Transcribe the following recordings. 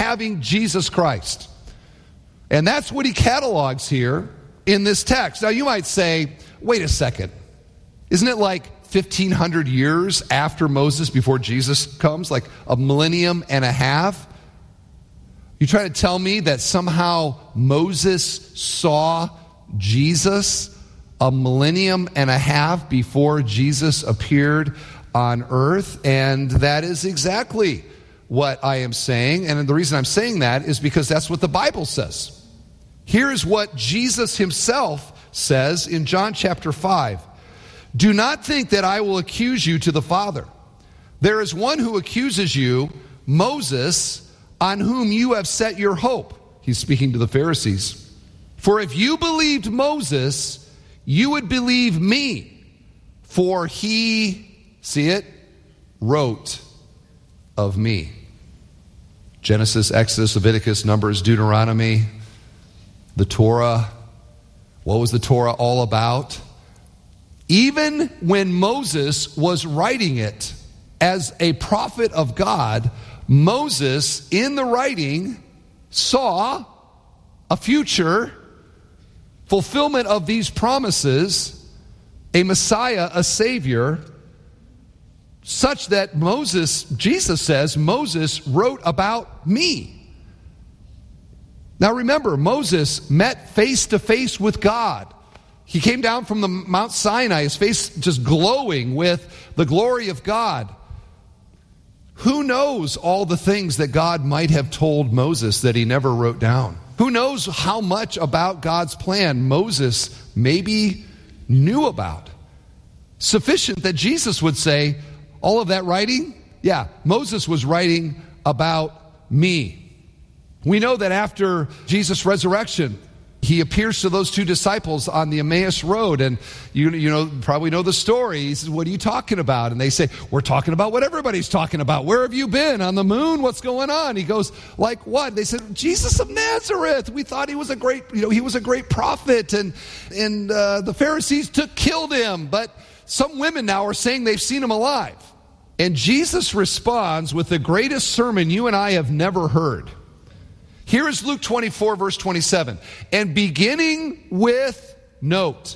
having Jesus Christ. And that's what he catalogs here in this text. Now you might say, wait a second. Isn't it like 1,500 years after Moses before Jesus comes? Like a millennium and a half? You try to tell me that somehow Moses saw Jesus a millennium and a half before Jesus appeared on earth? And that is exactly what I am saying. And the reason I'm saying that is because that's what the Bible says. Here's what Jesus himself says in John chapter 5. Do not think that I will accuse you to the Father. There is one who accuses you, Moses, on whom you have set your hope. He's speaking to the Pharisees. For if you believed Moses, you would believe me. For he, see it, wrote of me. Genesis, Exodus, Leviticus, Numbers, Deuteronomy, the Torah. What was the Torah all about? Even when Moses was writing it as a prophet of God, Moses, in the writing, saw a future fulfillment of these promises, a Messiah, a Savior, such that Moses, Jesus says, Moses wrote about me. Now remember, Moses met face to face with God. He came down from the Mount Sinai, his face just glowing with the glory of God. Who knows all the things that God might have told Moses that he never wrote down? Who knows how much about God's plan Moses maybe knew about? Sufficient that Jesus would say, all of that writing? Yeah, Moses was writing about me. We know that after Jesus' resurrection, he appears to those two disciples on the Emmaus Road, and you probably know the story. He says, what are you talking about? And they say, we're talking about what everybody's talking about. Where have you been? On the moon? What's going on? He goes, like what? They said, Jesus of Nazareth. We thought he was a great, he was a great prophet, and the Pharisees killed him. But some women now are saying they've seen him alive. And Jesus responds with the greatest sermon you and I have never heard. Here is Luke 24, verse 27. And beginning with, note,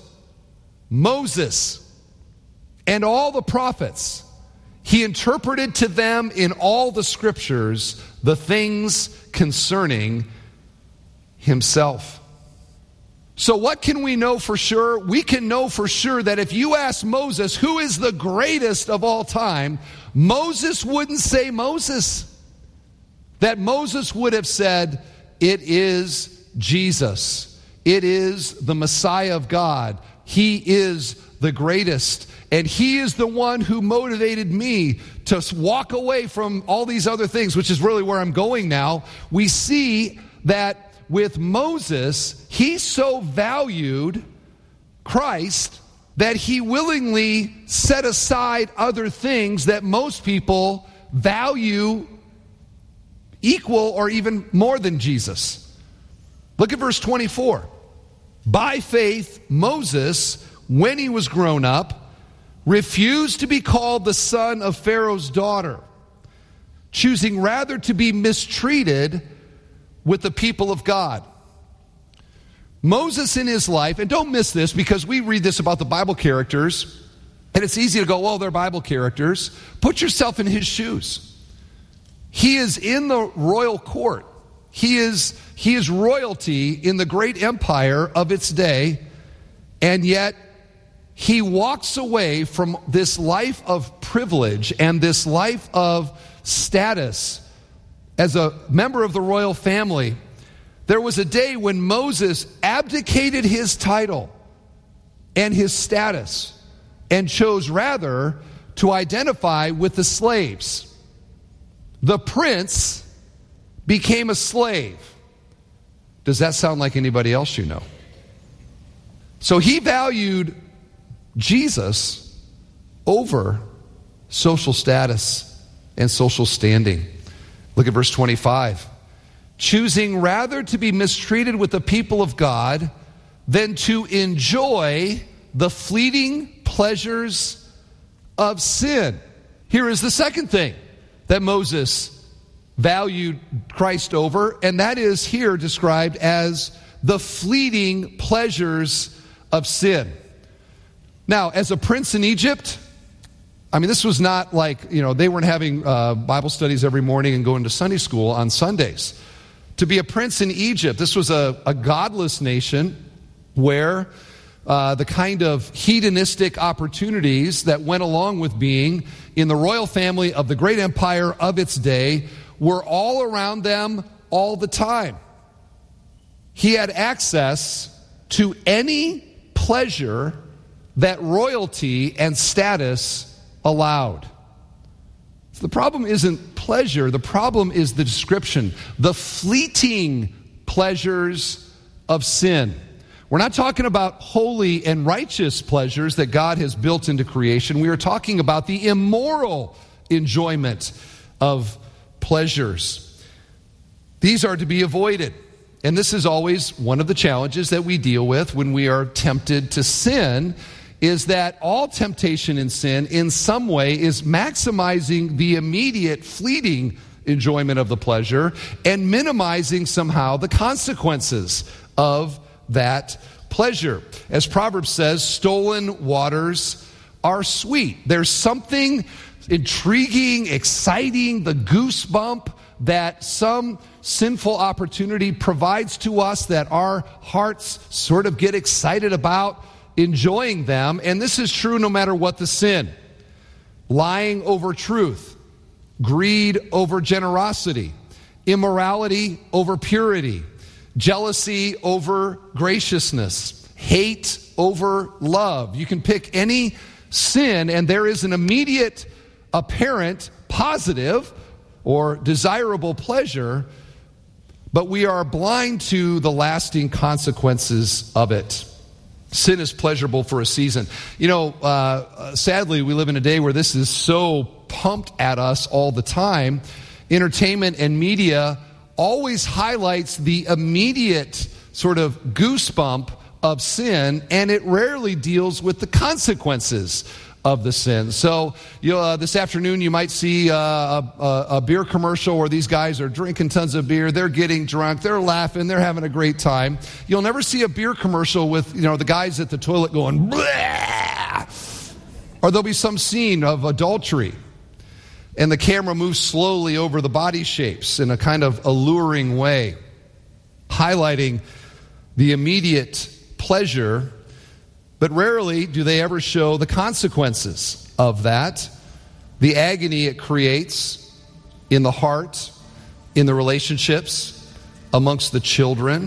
Moses and all the prophets, he interpreted to them in all the scriptures the things concerning himself. So what can we know for sure? We can know for sure that if you ask Moses, who is the greatest of all time, Moses wouldn't say Moses. That Moses would have said, it is Jesus. It is the Messiah of God. He is the greatest. And he is the one who motivated me to walk away from all these other things, which is really where I'm going now. We see that with Moses, he so valued Christ that he willingly set aside other things that most people value equal or even more than Jesus. Look at verse 24. By faith, Moses, when he was grown up, refused to be called the son of Pharaoh's daughter, choosing rather to be mistreated with the people of God. Moses in his life, and don't miss this because we read this about the Bible characters, and it's easy to go, well, they're Bible characters. Put yourself in his shoes. He is in the royal court. He is royalty in the great empire of its day, and yet he walks away from this life of privilege and this life of status as a member of the royal family. There was a day when Moses abdicated his title and his status and chose rather to identify with the slaves. The prince became a slave. Does that sound like anybody else you know? So he valued Jesus over social status and social standing. Look at verse 25. Choosing rather to be mistreated with the people of God than to enjoy the fleeting pleasures of sin. Here is the second thing that Moses valued Christ over, and that is here described as the fleeting pleasures of sin. Now, as a prince in Egypt, I mean, this was not like, they weren't having Bible studies every morning and going to Sunday school on Sundays. To be a prince in Egypt, this was a godless nation where the kind of hedonistic opportunities that went along with being in the royal family of the great empire of its day were all around them all the time. He had access to any pleasure that royalty and status allowed. So the problem isn't pleasure, the problem is the description, the fleeting pleasures of sin. We're not talking about holy and righteous pleasures that God has built into creation. We are talking about the immoral enjoyment of pleasures. These are to be avoided. And this is always one of the challenges that we deal with when we are tempted to sin, is that all temptation in sin in some way is maximizing the immediate fleeting enjoyment of the pleasure and minimizing somehow the consequences of that pleasure. As Proverbs says, stolen waters are sweet. There's something intriguing, exciting, the goosebump that some sinful opportunity provides to us that our hearts sort of get excited about enjoying them. And this is true no matter what the sin. Lying over truth, greed over generosity, immorality over purity, jealousy over graciousness, hate over love. You can pick any sin and there is an immediate, apparent, positive, or desirable pleasure, but we are blind to the lasting consequences of it. Sin is pleasurable for a season. Sadly, we live in a day where this is so pumped at us all the time. Entertainment and media always highlights the immediate sort of goosebump of sin, and it rarely deals with the consequences of the sin. So this afternoon you might see a beer commercial where these guys are drinking tons of beer, they're getting drunk, they're laughing, they're having a great time. You'll never see a beer commercial with the guys at the toilet going blah, or there'll be some scene of adultery and the camera moves slowly over the body shapes in a kind of alluring way, highlighting the immediate pleasure. But rarely do they ever show the consequences of that, the agony it creates in the heart, in the relationships, amongst the children.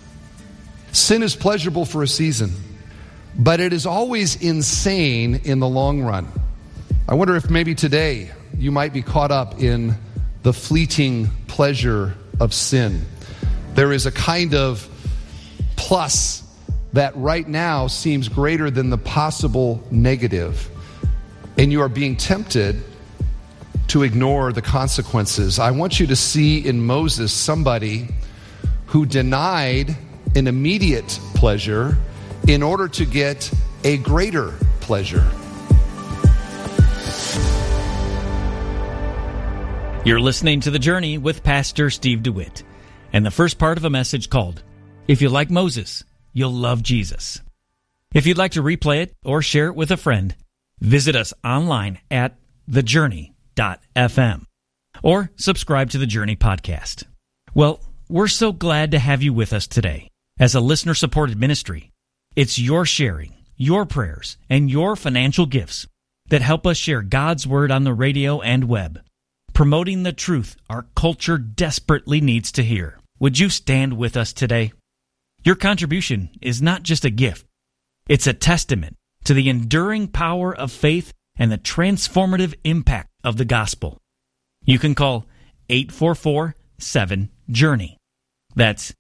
Sin is pleasurable for a season, but it is always insane in the long run. I wonder if maybe today you might be caught up in the fleeting pleasure of sin. There is a kind of plus that right now seems greater than the possible negative, and you are being tempted to ignore the consequences. I want you to see in Moses somebody who denied an immediate pleasure in order to get a greater pleasure. You're listening to The Journey with Pastor Steve DeWitt, and the first part of a message called, If You Like Moses, You'll Love Jesus. If you'd like to replay it or share it with a friend, visit us online at thejourney.fm or subscribe to the Journey podcast. Well, we're so glad to have you with us today. As a listener-supported ministry, it's your sharing, your prayers, and your financial gifts that help us share God's Word on the radio and web, promoting the truth our culture desperately needs to hear. Would you stand with us today? Your contribution is not just a gift. It's a testament to the enduring power of faith and the transformative impact of the gospel. You can call 844-7-JOURNEY. That's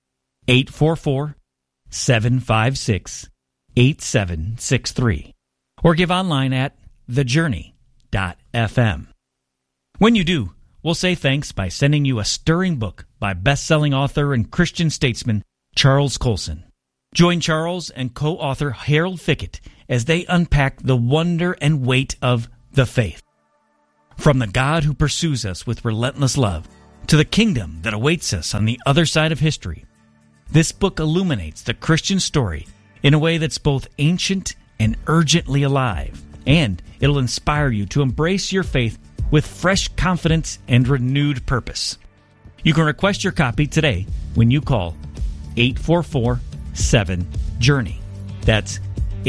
844-756-8763. Or give online at thejourney.fm. When you do, we'll say thanks by sending you a stirring book by best-selling author and Christian statesman Charles Colson. Join Charles and co-author Harold Fickett as they unpack the wonder and weight of the faith. From the God who pursues us with relentless love to the kingdom that awaits us on the other side of history. This book illuminates the Christian story in a way that's both ancient and urgently alive, and it'll inspire you to embrace your faith with fresh confidence and renewed purpose. You can request your copy today when you call 844-7-JOURNEY. That's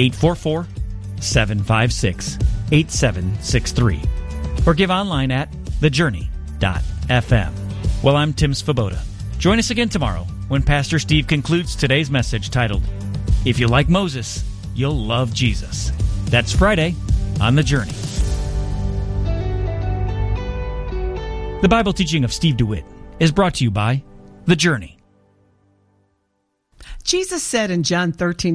844-756-8763. Or give online at thejourney.fm. Well, I'm Tim Svoboda. Join us again tomorrow when Pastor Steve concludes today's message titled, If You Like Moses, You'll Love Jesus. That's Friday on The Journey. The Bible teaching of Steve DeWitt is brought to you by The Journey. Jesus said in John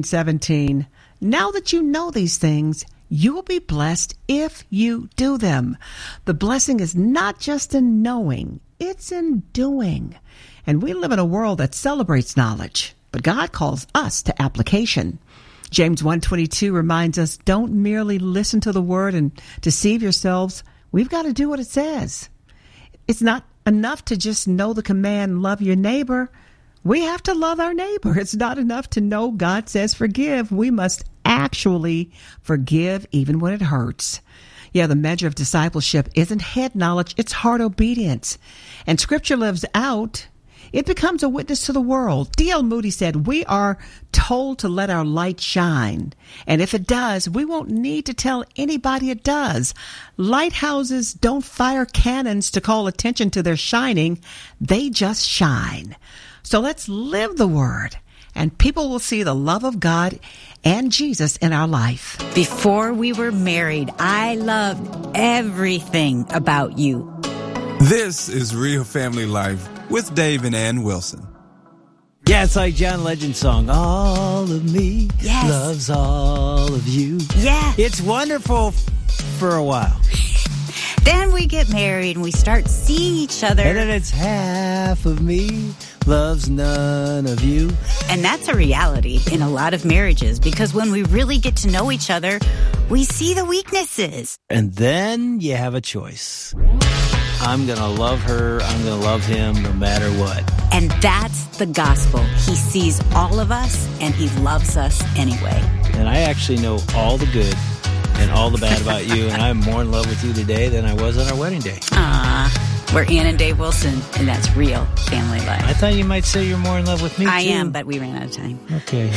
13:17, "Now that you know these things, you will be blessed if you do them." The blessing is not just in knowing, it's in doing. And we live in a world that celebrates knowledge, but God calls us to application. James 1:22 reminds us, don't merely listen to the word and deceive yourselves. We've got to do what it says. It's not enough to just know the command, love your neighbor. We have to love our neighbor. It's not enough to know God says forgive. We must actually forgive even when it hurts. Yeah, the measure of discipleship isn't head knowledge, it's heart obedience. And Scripture lives out. It becomes a witness to the world. D.L. Moody said, we are told to let our light shine. And if it does, we won't need to tell anybody it does. Lighthouses don't fire cannons to call attention to their shining. They just shine. So let's live the word, and people will see the love of God and Jesus in our life. Before we were married, I loved everything about you. This is Real Family Life with Dave and Ann Wilson. Yeah, it's like John Legend's song, All of Me loves all of you. Yeah. It's wonderful for a while. Then we get married and we start seeing each other. And then it's half of me loves none of you. And that's a reality in a lot of marriages, because when we really get to know each other, we see the weaknesses. And then you have a choice. I'm going to love her, I'm going to love him no matter what. And that's the gospel. He sees all of us and he loves us anyway. And I actually know all the good and all the bad about you, and I'm more in love with you today than I was on our wedding day. We're Ann and Dave Wilson, and that's Real Family Life. I thought you might say you're more in love with me, I too. am, but we ran out of time. Okay.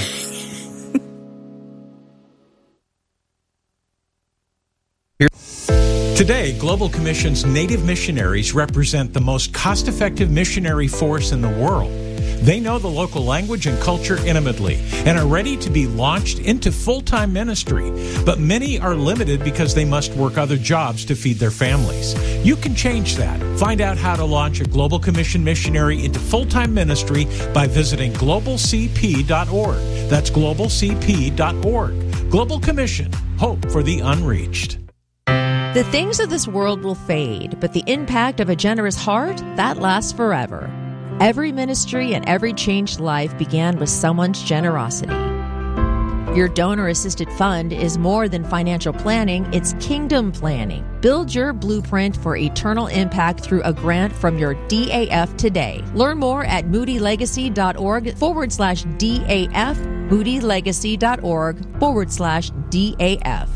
Today, Global Commission's Native missionaries represent the most cost-effective missionary force in the world. They know the local language and culture intimately and are ready to be launched into full-time ministry. But many are limited because they must work other jobs to feed their families. You can change that. Find out how to launch a Global Commission missionary into full-time ministry by visiting globalcp.org. That's globalcp.org. Global Commission. Hope for the unreached. The things of this world will fade, but the impact of a generous heart, that lasts forever. Every ministry and every changed life began with someone's generosity. Your donor-assisted fund is more than financial planning, it's kingdom planning. Build your blueprint for eternal impact through a grant from your DAF today. Learn more at moodylegacy.org/DAF, moodylegacy.org/DAF.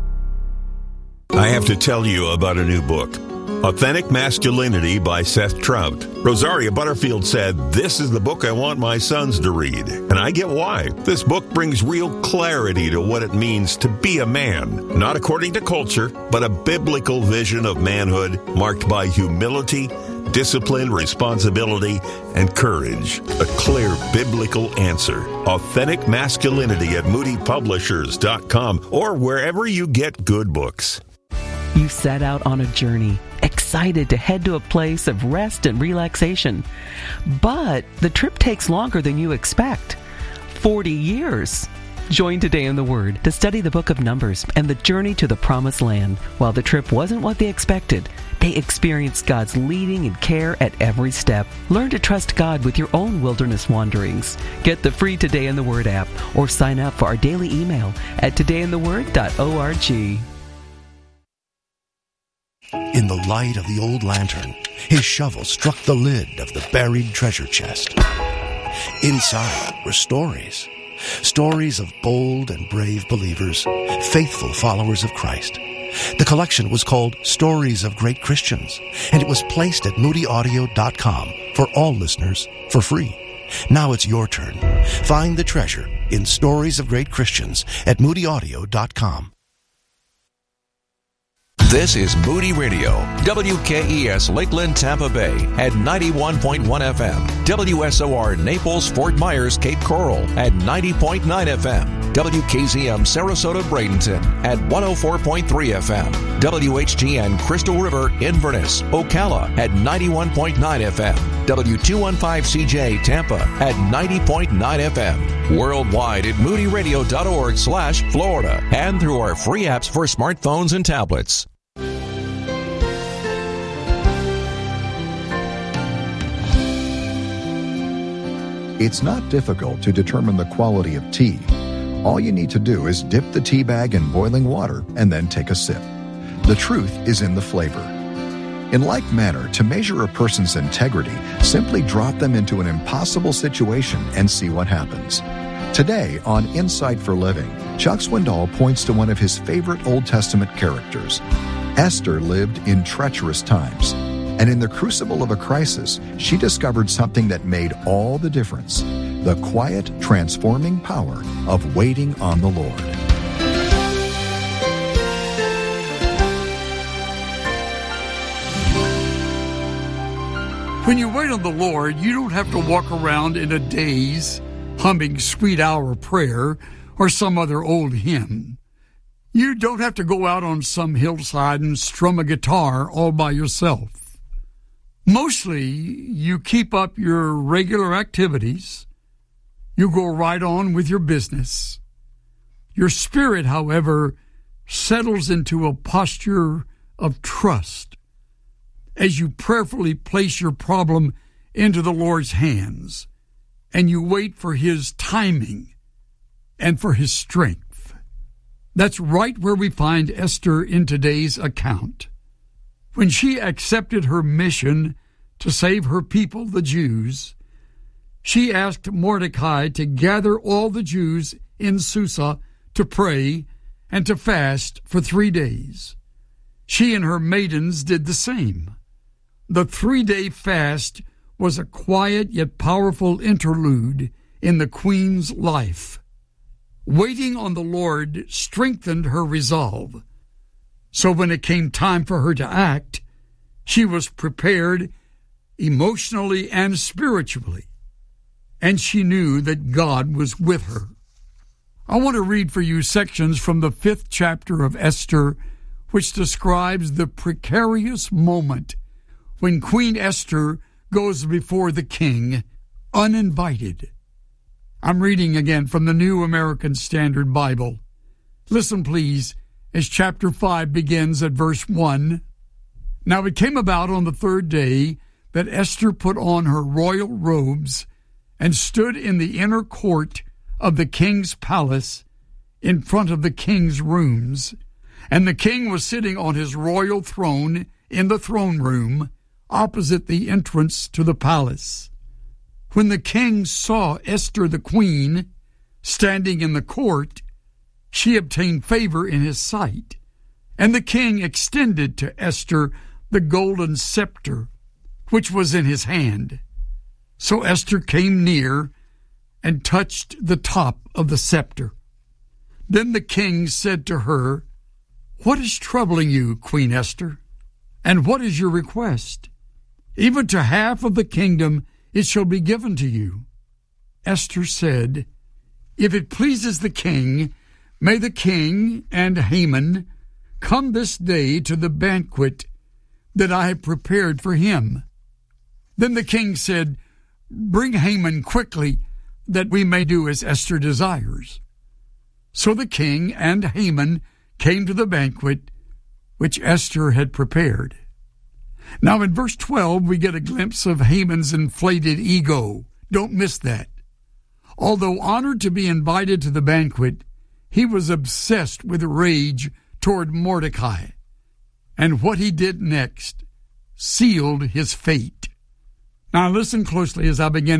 I have to tell you about a new book, Authentic Masculinity by Seth Trout. Rosaria Butterfield said, "This is the book I want my sons to read." And I get why. This book brings real clarity to what it means to be a man, not according to culture, but a biblical vision of manhood marked by humility, discipline, responsibility, and courage. A clear biblical answer. Authentic Masculinity at moodypublishers.com or wherever you get good books. You set out on a journey, excited to head to a place of rest and relaxation. But the trip takes longer than you expect. 40 years. Join Today in the Word to study the book of Numbers and the journey to the Promised Land. While the trip wasn't what they expected, they experienced God's leading and care at every step. Learn to trust God with your own wilderness wanderings. Get the free Today in the Word app or sign up for our daily email at todayintheword.org. In the light of the old lantern, his shovel struck the lid of the buried treasure chest. Inside were stories. Stories of bold and brave believers, faithful followers of Christ. The collection was called Stories of Great Christians, and it was placed at moodyaudio.com for all listeners for free. Now it's your turn. Find the treasure in Stories of Great Christians at moodyaudio.com. This is Moody Radio, WKES Lakeland, Tampa Bay at 91.1 FM, WSOR Naples, Fort Myers, Cape Coral at 90.9 FM, WKZM Sarasota, Bradenton at 104.3 FM, WHGN Crystal River, Inverness, Ocala at 91.9 FM, W215CJ Tampa at 90.9 FM, worldwide at moodyradio.org/Florida, and through our free apps for smartphones and tablets. It's not difficult to determine the quality of tea. All you need to do is dip the tea bag in boiling water and then take a sip. The truth is in the flavor. In like manner, to measure a person's integrity, simply drop them into an impossible situation and see what happens. Today on Insight for Living, Chuck Swindoll points to one of his favorite Old Testament characters. Esther lived in treacherous times. And in the crucible of a crisis, she discovered something that made all the difference: the quiet, transforming power of waiting on the Lord. When you wait on the Lord, you don't have to walk around in a daze, humming Sweet Hour Prayer or some other old hymn. You don't have to go out on some hillside and strum a guitar all by yourself. Mostly, you keep up your regular activities. You go right on with your business. Your spirit, however, settles into a posture of trust as you prayerfully place your problem into the Lord's hands, and you wait for His timing and for His strength. That's right where we find Esther in today's account. When she accepted her mission to save her people, the Jews, she asked Mordecai to gather all the Jews in Susa to pray and to fast for 3 days. She and her maidens did the same. The 3-day fast was a quiet yet powerful interlude in the queen's life. Waiting on the Lord strengthened her resolve. So when it came time for her to act, she was prepared emotionally and spiritually, and she knew that God was with her. I want to read for you sections from the 5th chapter of Esther, which describes the precarious moment when Queen Esther goes before the king uninvited. I'm reading again from the New American Standard Bible. Listen, please, as chapter 5 begins at verse 1. Now it came about on the 3rd day that Esther put on her royal robes and stood in the inner court of the king's palace in front of the king's rooms. And the king was sitting on his royal throne in the throne room opposite the entrance to the palace. When the king saw Esther the queen standing in the court, she obtained favor in his sight. And the king extended to Esther the golden scepter, which was in his hand. So Esther came near and touched the top of the scepter. Then the king said to her, "What is troubling you, Queen Esther? And what is your request? Even to half of the kingdom it shall be given to you." Esther said, "If it pleases the king, may the king and Haman come this day to the banquet that I have prepared for him." Then the king said, "Bring Haman quickly, that we may do as Esther desires." So the king and Haman came to the banquet which Esther had prepared. Now in verse 12 we get a glimpse of Haman's inflated ego. Don't miss that. Although honored to be invited to the banquet, he was obsessed with rage toward Mordecai. and what he did next sealed his fate. Now listen closely as I begin